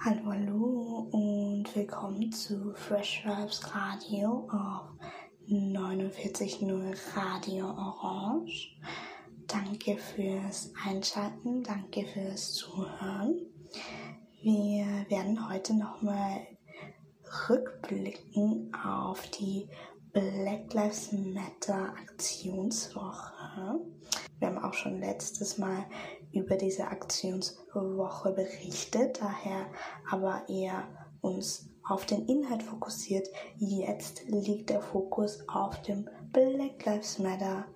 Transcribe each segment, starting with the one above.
Hallo, hallo und willkommen zu Fresh Vibes Radio auf 49.0 Radio Orange. Danke fürs Einschalten, danke fürs Zuhören. Wir werden heute nochmal rückblicken auf die Black Lives Matter Aktionswoche. Wir haben auch schon letztes Mal über diese Aktionswoche berichtet, daher aber eher uns auf den Inhalt fokussiert. Jetzt liegt der Fokus auf dem Black Lives Matter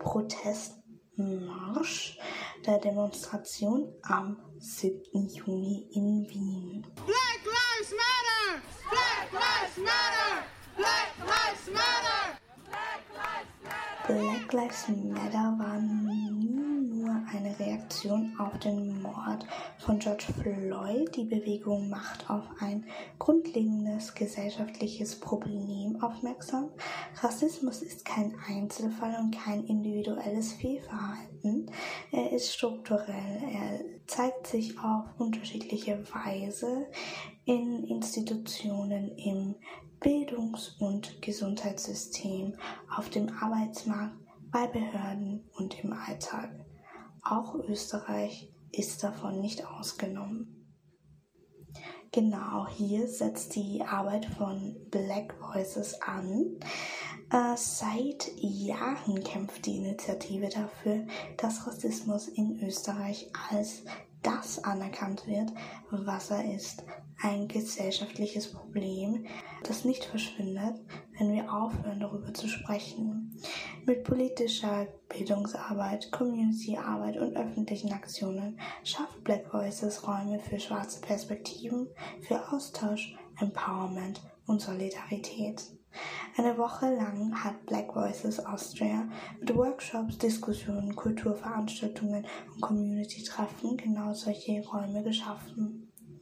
Protestmarsch der Demonstration am 7. Juni in Wien. Black Lives Matter! Black Lives Matter! Black Lives Matter! Black Lives Matter war nie nur eine Reaktion auf den Mord von George Floyd. Die Bewegung macht auf ein grundlegendes gesellschaftliches Problem aufmerksam. Rassismus ist kein Einzelfall und kein individuelles Fehlverhalten. Er ist strukturell. Er zeigt sich auf unterschiedliche Weise in Institutionen, im Bildungs- und Gesundheitssystem, auf dem Arbeitsmarkt, bei Behörden und im Alltag. Auch Österreich ist davon nicht ausgenommen. Genau hier setzt die Arbeit von Black Voices an. Seit Jahren kämpft die Initiative dafür, dass Rassismus in Österreich als das anerkannt wird, was er ist. Ein gesellschaftliches Problem, das nicht verschwindet, wenn wir aufhören, darüber zu sprechen. Mit politischer Bildungsarbeit, Community-Arbeit und öffentlichen Aktionen schafft Black Voices Räume für schwarze Perspektiven, für Austausch, Empowerment und Solidarität. Eine Woche lang hat Black Voices Austria mit Workshops, Diskussionen, Kulturveranstaltungen und Community-Treffen genau solche Räume geschaffen.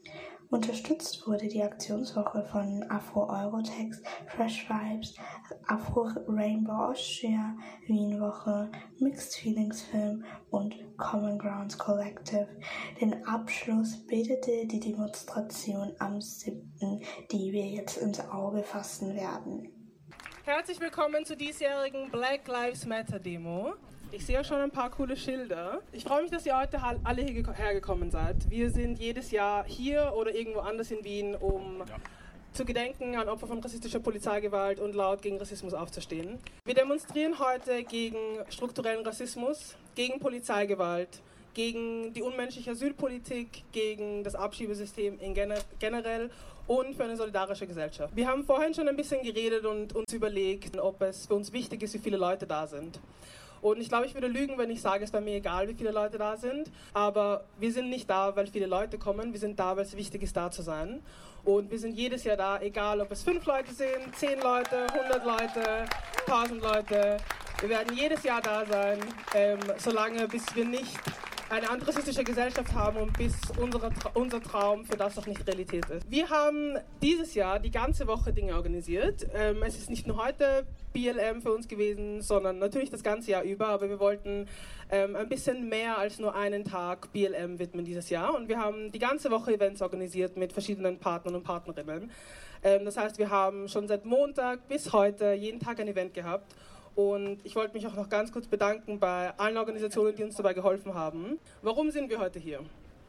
Unterstützt wurde die Aktionswoche von Afro-Eurotext, Fresh Vibes, Afro-Rainbow Austria, Wien-Woche, Mixed Feelings Film und Common Grounds Collective. Den Abschluss bildete die Demonstration am 7., die wir jetzt ins Auge fassen werden. Herzlich willkommen zur diesjährigen Black Lives Matter Demo. Ich sehe schon ein paar coole Schilder. Ich freue mich, dass ihr heute alle hierher gekommen seid. Wir sind jedes Jahr hier oder irgendwo anders in Wien, um zu gedenken an Opfer von rassistischer Polizeigewalt und laut gegen Rassismus aufzustehen. Wir demonstrieren heute gegen strukturellen Rassismus, gegen Polizeigewalt, gegen die unmenschliche Asylpolitik, gegen das Abschiebesystem generell und für eine solidarische Gesellschaft. Wir haben vorhin schon ein bisschen geredet und uns überlegt, ob es für uns wichtig ist, wie viele Leute da sind. Und ich glaube, ich würde lügen, wenn ich sage, es wäre mir egal, wie viele Leute da sind. Aber wir sind nicht da, weil viele Leute kommen. Wir sind da, weil es wichtig ist, da zu sein. Und wir sind jedes Jahr da, egal ob es 5 Leute sind, 10 Leute, 100 Leute, 1000 Leute. Wir werden jedes Jahr da sein, solange bis wir nicht eine antirassistische Gesellschaft haben und bis unser Traum für das auch nicht Realität ist. Wir haben dieses Jahr die ganze Woche Dinge organisiert. Es ist nicht nur heute BLM für uns gewesen, sondern natürlich das ganze Jahr über, aber wir wollten ein bisschen mehr als nur einen Tag BLM widmen dieses Jahr und wir haben die ganze Woche Events organisiert mit verschiedenen Partnern und Partnerinnen. Das heißt, wir haben schon seit Montag bis heute jeden Tag ein Event gehabt. Und ich wollte mich auch noch ganz kurz bedanken bei allen Organisationen, die uns dabei geholfen haben. Warum sind wir heute hier?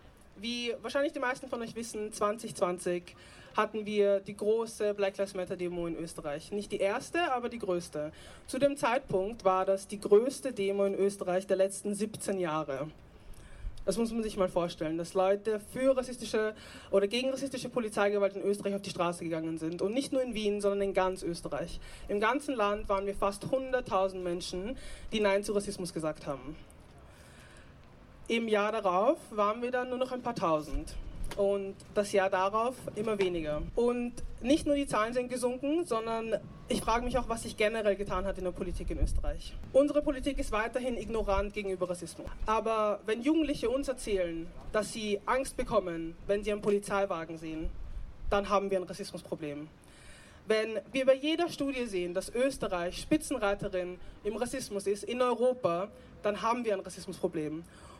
Wie wahrscheinlich die meisten von euch wissen, 2020 hatten wir die große Black Lives Matter Demo in Österreich. Nicht die erste, aber die größte. Zu dem Zeitpunkt war das die größte Demo in Österreich der letzten 17 Jahre. Das muss man sich mal vorstellen, dass Leute für rassistische oder gegen rassistische Polizeigewalt in Österreich auf die Straße gegangen sind. Und nicht nur in Wien, sondern in ganz Österreich. Im ganzen Land waren wir fast 100.000 Menschen, die Nein zu Rassismus gesagt haben. Im Jahr darauf waren wir dann nur noch ein paar Tausend. Und das Jahr darauf immer weniger. Und nicht nur die Zahlen sind gesunken, sondern ich frage mich auch, was sich generell getan hat in der Politik in Österreich. Unsere Politik ist weiterhin ignorant gegenüber Rassismus. Aber wenn Jugendliche uns erzählen, dass sie Angst bekommen, wenn sie einen Polizeiwagen sehen, dann haben wir ein Rassismusproblem. Wenn wir bei jeder Studie sehen, dass Österreich Spitzenreiterin im Rassismus ist, in Europa, dann haben wir ein Rassismusproblem.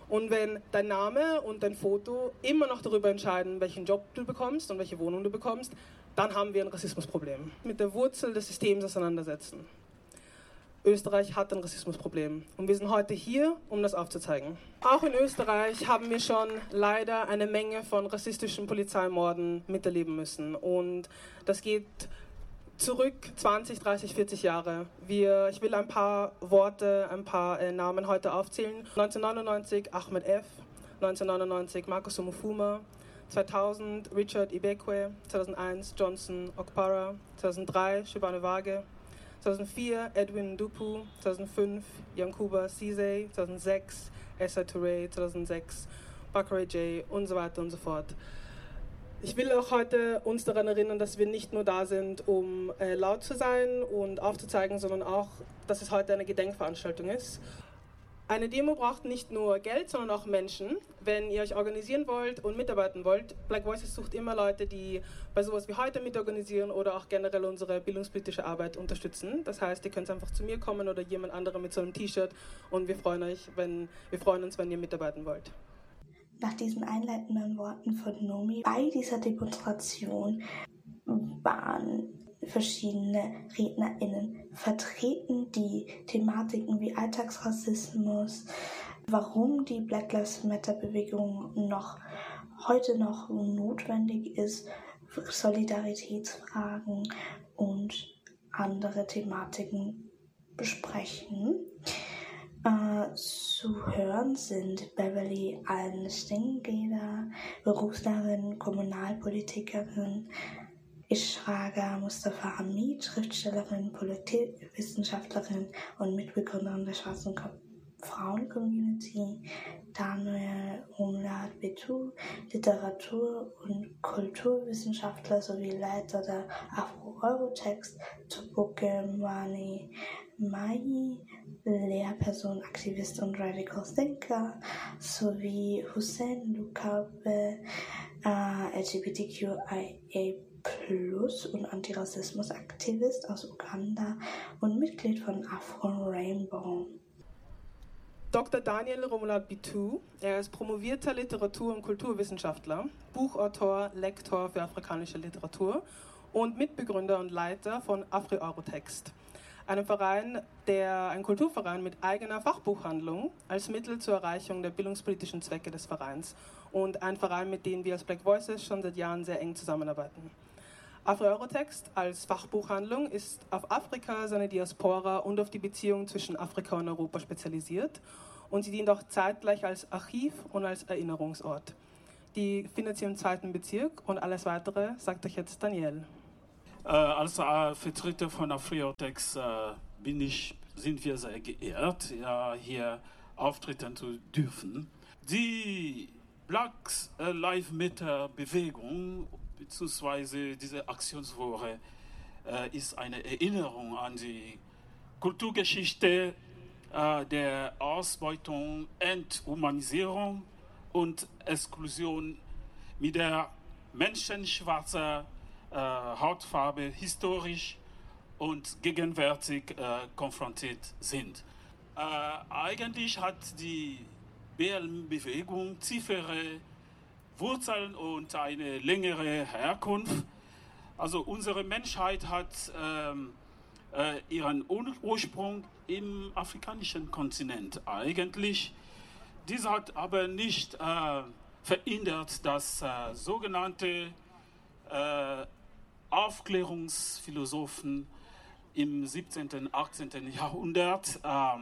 Und wenn dein Name und dein Foto immer noch darüber entscheiden, welchen Job du bekommst und welche Wohnung du bekommst, dann haben wir ein Rassismusproblem. Mit der Wurzel des Systems auseinandersetzen. Österreich hat ein Rassismusproblem und wir sind heute hier, um das aufzuzeigen. Auch in Österreich haben wir schon leider eine Menge von rassistischen Polizeimorden miterleben müssen und das geht zurück 20, 30, 40 Jahre. Ich will ein paar Worte, ein paar Namen heute aufzählen. 1999 Ahmed F., 1999 Marcus Omofuma, 2000 Richard Ibekwe, 2001 Johnson Okpara, 2003 Shibane Wage, 2004 Edwin Dupu, 2005 Yankuba Ceesay, 2006 Essa Touré, 2006 Bakary J. und so weiter und so fort. Ich will auch heute uns daran erinnern, dass wir nicht nur da sind, um laut zu sein und aufzuzeigen, sondern auch, dass es heute eine Gedenkveranstaltung ist. Eine Demo braucht nicht nur Geld, sondern auch Menschen. Wenn ihr euch organisieren wollt und mitarbeiten wollt, Black Voices sucht immer Leute, die bei sowas wie heute mitorganisieren oder auch generell unsere bildungspolitische Arbeit unterstützen. Das heißt, ihr könnt einfach zu mir kommen oder jemand anderem mit so einem T-Shirt und wir freuen uns, wenn ihr mitarbeiten wollt. Nach diesen einleitenden Worten von Nomi bei dieser Demonstration waren verschiedene RednerInnen vertreten, die Thematiken wie Alltagsrassismus, warum die Black Lives Matter Bewegung heute noch notwendig ist, Solidaritätsfragen und andere Thematiken besprechen. Zu hören sind Beverly Allen-Stengeder, Berufslehrerin, Kommunalpolitikerin, Ishraga Mustafa Hamid, Schriftstellerin, Politikwissenschaftlerin und Mitbegründerin der Schwarzen Frauen-Community, Daniel Umlaut Betu, Literatur- und Kulturwissenschaftler sowie Leiter der Afro-Eurotext, Topoke Mani Mai, Lehrperson, Aktivist und Radical Thinker, sowie Hussein Lukabe, LGBTQIA+ und Antirassismus-Aktivist aus Uganda und Mitglied von Afro Rainbow. Dr. Daniel Romuald Bitu, er ist promovierter Literatur- und Kulturwissenschaftler, Buchautor, Lektor für afrikanische Literatur und Mitbegründer und Leiter von Afro-Eurotext, ein Kulturverein mit eigener Fachbuchhandlung als Mittel zur Erreichung der bildungspolitischen Zwecke des Vereins und ein Verein, mit dem wir als Black Voices schon seit Jahren sehr eng zusammenarbeiten. Afro-Eurotext als Fachbuchhandlung ist auf Afrika, seine Diaspora und auf die Beziehung zwischen Afrika und Europa spezialisiert und sie dient auch zeitgleich als Archiv und als Erinnerungsort. Die findet sie im 2. Bezirk und alles Weitere sagt euch jetzt Daniel. Als Vertreter von Afro-Eurotext sind wir sehr geehrt, hier auftreten zu dürfen. Die Black Lives Matter Bewegung bzw. diese Aktionswoche ist eine Erinnerung an die Kulturgeschichte der Ausbeutung, Enthumanisierung und Exklusion, mit der Menschen schwarzer Hautfarbe historisch und gegenwärtig konfrontiert sind. Eigentlich hat die BLM-Bewegung tiefere Wurzeln und eine längere Herkunft. Also unsere Menschheit hat ihren Ursprung im afrikanischen Kontinent eigentlich. Dies hat aber nicht verhindert, dass sogenannte Aufklärungsphilosophen im 17., 18. Jahrhundert,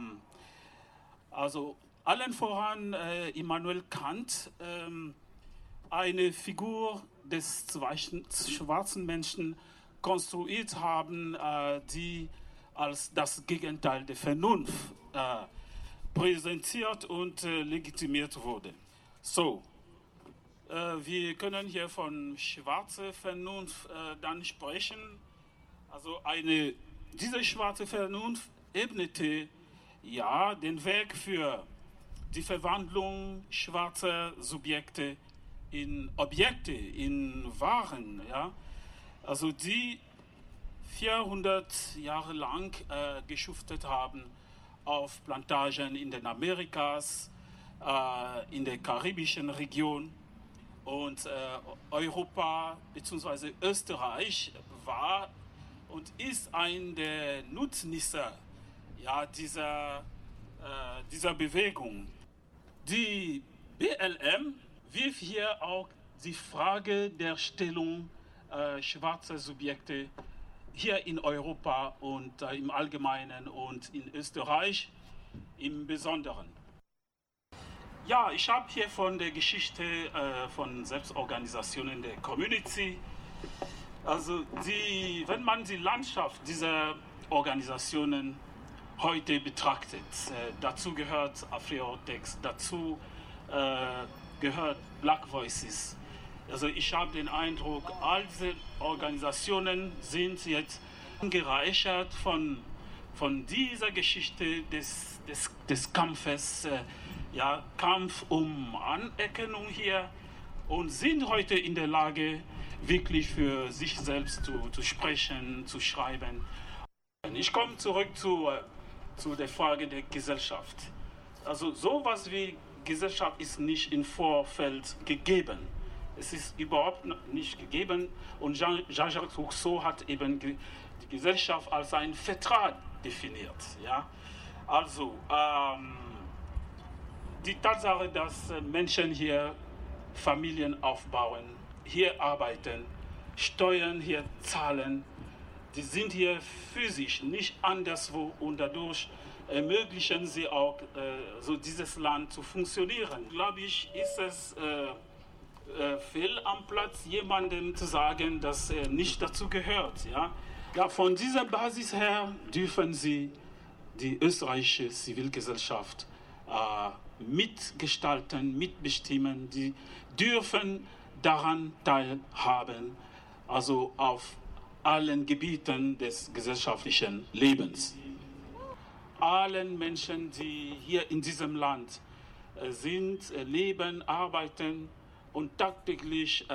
also allen voran Immanuel Kant, eine Figur des schwarzen Menschen konstruiert haben, die als das Gegenteil der Vernunft präsentiert und legitimiert wurde. So, wir können hier von schwarzer Vernunft dann sprechen. Also diese schwarze Vernunft ebnete den Weg für die Verwandlung schwarzer Subjekte in Objekte, in Waren, also die 400 Jahre lang geschuftet haben auf Plantagen in den Amerikas, in der karibischen Region. Und Europa bzw. Österreich war und ist ein der Nutznießer dieser Bewegung. Die BLM wirft hier auch die Frage der Stellung schwarzer Subjekte hier in Europa und im Allgemeinen und in Österreich im Besonderen. Ja, ich habe hier von der Geschichte von Selbstorganisationen der Community, also wenn man die Landschaft dieser Organisationen heute betrachtet, dazu gehört AfriOrtex, dazu gehört Black Voices. Also ich habe den Eindruck, all diese Organisationen sind jetzt angereichert von dieser Geschichte des Kampfes, Kampf um Anerkennung hier, und sind heute in der Lage, wirklich für sich selbst zu sprechen, zu schreiben. Ich komme zurück zu der Frage der Gesellschaft. Also sowas wie Gesellschaft ist nicht im Vorfeld gegeben. Es ist überhaupt nicht gegeben, und Jean-Jacques Rousseau hat eben die Gesellschaft als einen Vertrag definiert. Ja? Also die Tatsache, dass Menschen hier Familien aufbauen, hier arbeiten, Steuern hier zahlen, die sind hier physisch nicht anderswo, und dadurch ermöglichen sie auch, so dieses Land zu funktionieren. Glaube ich, ist es fehl am Platz, jemandem zu sagen, dass er nicht dazu gehört. Ja, von dieser Basis her dürfen sie die österreichische Zivilgesellschaft mitgestalten, mitbestimmen. Die dürfen daran teilhaben, also auf allen Gebieten des gesellschaftlichen Lebens. Allen Menschen, die hier in diesem Land sind, leben, arbeiten und tagtäglich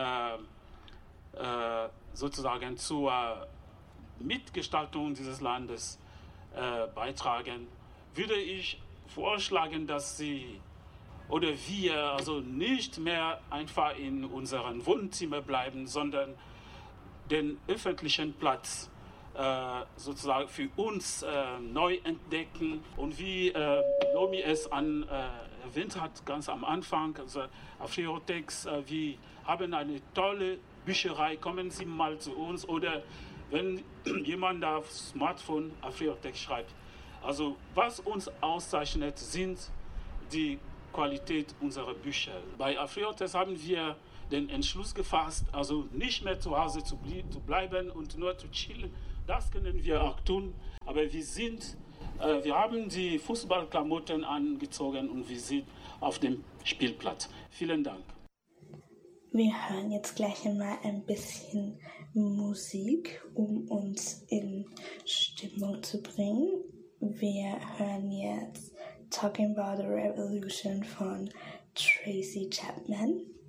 sozusagen zur Mitgestaltung dieses Landes beitragen, würde ich vorschlagen, dass sie oder wir also nicht mehr einfach in unseren Wohnzimmer bleiben, sondern den öffentlichen Platz sozusagen für uns neu entdecken. Und wie Lomi es erwähnt hat, ganz am Anfang, also AfriOrtex, wir haben eine tolle Bücherei, kommen Sie mal zu uns, oder wenn jemand auf Smartphone AfriOrtex schreibt. Also was uns auszeichnet, sind die Qualität unserer Bücher. Bei AfriOrtex haben wir den Entschluss gefasst, also nicht mehr zu Hause zu bleiben und nur zu chillen. Das können wir auch tun, aber wir haben die Fußballklamotten angezogen und wir sind auf dem Spielplatz. Vielen Dank. Wir hören jetzt gleich einmal ein bisschen Musik, um uns in Stimmung zu bringen. Wir hören jetzt Talking About the Revolution von Tracy Chapman.